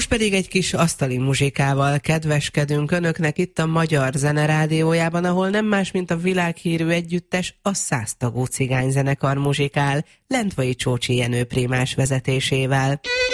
pedig egy kis asztali muzsikával kedveskedünk önöknek itt a Magyar Zene Rádiójában, ahol nem más, mint a világhírű együttes, a 100 tagú cigányzenekar muzsikál, Lendvai Csócsi Jenő prímás vezetésével.